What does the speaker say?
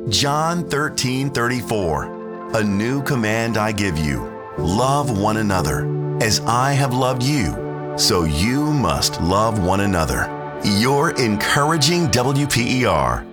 John 13:34. A new command I give you, love one another. As I have loved you, so you must love one another. Your encouraging WPER.